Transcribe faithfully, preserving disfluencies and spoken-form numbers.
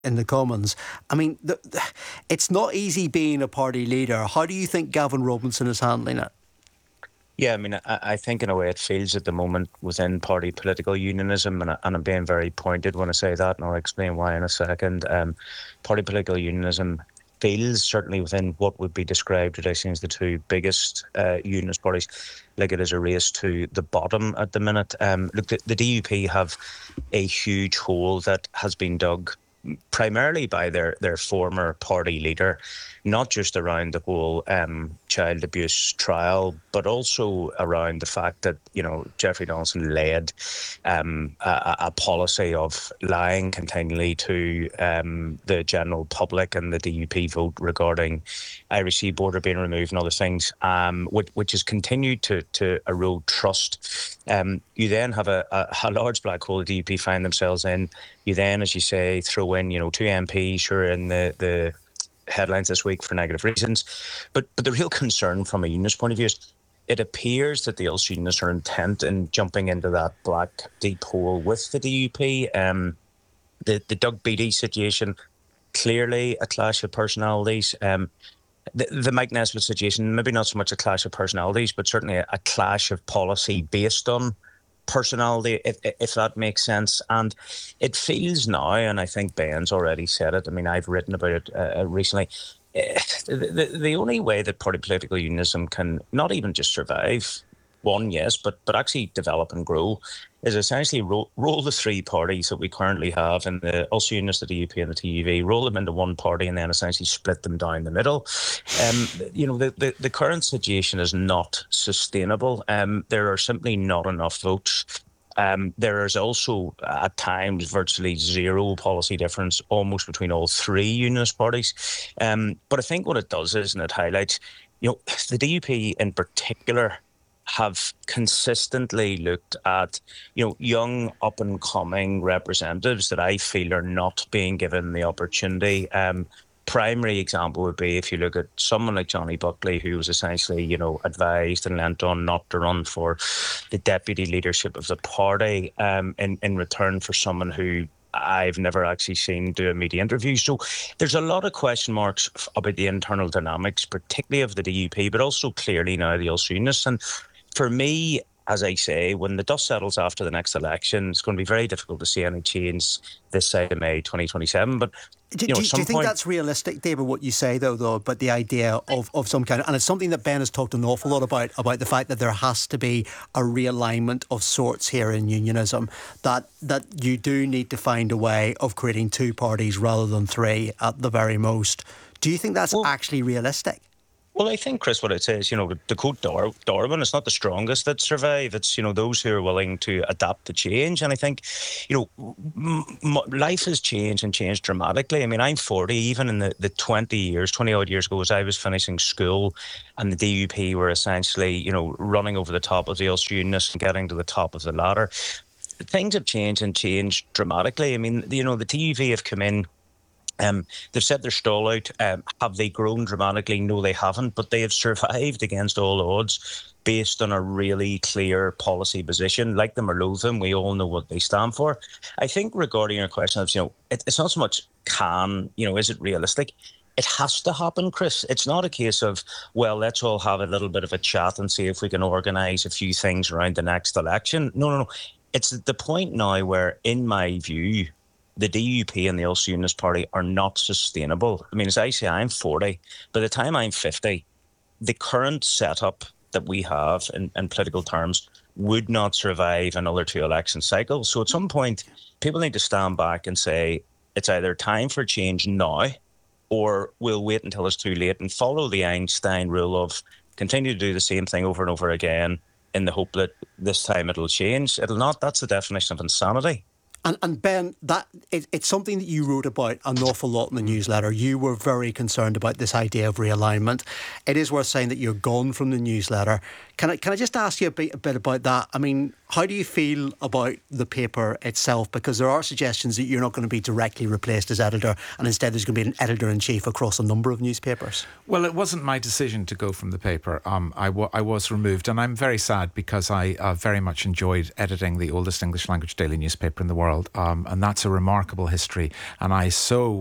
in the Commons. I mean, the, the, it's not easy being a party leader. How do you think Gavin Robinson is handling it? Yeah, I mean, I, I think in a way it feels at the moment within party political unionism, and, I, and I'm being very pointed when I say that, and I'll explain why in a second. Um, party political unionism feels, certainly within what would be described today as the two biggest uh, unionist parties, like it is a race to the bottom at the minute. Um, look, the, the D U P have a huge hole that has been dug primarily by their, their former party leader, not just around the whole um, child abuse trial, but also around the fact that, you know, Jeffrey Donaldson led um, a, a policy of lying continually to um, the general public and the D U P vote regarding Irish Sea border being removed and other things, um, which, which has continued to, to erode trust. Um, you then have a, a, a large black hole the D U P find themselves in. You then, as you say, throw in, you know, two M Ps who are in the, the headlines this week for negative reasons. But but the real concern from a unionist point of view is it appears that the Ulster Unionists are intent in jumping into that black deep hole with the D U P. Um, the, the Doug Beattie situation, clearly a clash of personalities. Um, the, the Mike Nesbitt situation, maybe not so much a clash of personalities, but certainly a, a clash of policy based on personality, if, if that makes sense. And it feels now, and I think Ben's already said it, I mean, I've written about it uh, recently, uh, the, the, the only way that party political unionism can not even just survive, one, yes, but but actually develop and grow, is essentially roll, roll the three parties that we currently have in the Ulster Unionists, the D U P and the T U V, roll them into one party and then essentially split them down the middle. Um, you know, the, the, the current situation is not sustainable. Um, there are simply not enough votes. Um, there is also, at times, virtually zero policy difference almost between all three unionist parties. Um, but I think what it does is, and it highlights, you know, the D U P in particular have consistently looked at, you know, young up-and-coming representatives that I feel are not being given the opportunity. Um, primary example would be if you look at someone like Johnny Buckley, who was essentially, you know, advised and lent on not to run for the deputy leadership of the party um, in, in return for someone who I've never actually seen do a media interview. So there's a lot of question marks about the internal dynamics, particularly of the D U P, but also clearly now the Ulster Unionists. And for me, as I say, when the dust settles after the next election, it's going to be very difficult to see any change this side of May twenty twenty-seven. But do, you know, do, do you think point... that's realistic, David, what you say, though, though, about the idea of, of some kind of... And it's something that Ben has talked an awful lot about, about the fact that there has to be a realignment of sorts here in unionism, that that you do need to find a way of creating two parties rather than three at the very most. Do you think that's well, actually realistic? Well, I think, Chris, what I'd say is, you know, to quote Dar- Darwin, it's not the strongest that survive. It's, you know, those who are willing to adapt to change. And I think, you know, m- m- life has changed and changed dramatically. I mean, I'm forty, even in the, the twenty years, twenty odd years ago, as I was finishing school and the D U P were essentially, you know, running over the top of the Ulster Unionists and getting to the top of the ladder. Things have changed and changed dramatically. I mean, you know, the T U V have come in. Um, they've set their stall out. Um, have they grown dramatically? No, they haven't, but they have survived against all odds based on a really clear policy position. Like them or loathe them, we all know what they stand for. I think regarding your question of, you know, it, it's not so much can, you know, is it realistic? It has to happen, Chris. It's not a case of, well, let's all have a little bit of a chat and see if we can organise a few things around the next election. No, no, no. It's at the point now where, in my view, the D U P and the Ulster Unionist Party are not sustainable. I mean, as I say, I'm forty. By the time I'm fifty, the current setup that we have in, in political terms would not survive another two election cycles. So at some point, people need to stand back and say, it's either time for change now, or we'll wait until it's too late and follow the Einstein rule of continue to do the same thing over and over again in the hope that this time it'll change. It'll not. That's the definition of insanity. And, and Ben, that it, it's something that you wrote about an awful lot in the newsletter. You were very concerned about this idea of realignment. It is worth saying that you're gone from the newsletter. Can I can I just ask you a bit, a bit about that? I mean, how do you feel about the paper itself? Because there are suggestions that you're not going to be directly replaced as editor, and instead there's going to be an editor-in-chief across a number of newspapers. Well, it wasn't my decision to go from the paper. Um, I, w- I was removed, and I'm very sad because I uh, very much enjoyed editing the oldest English language daily newspaper in the world. world, um, and that's a remarkable history. And I so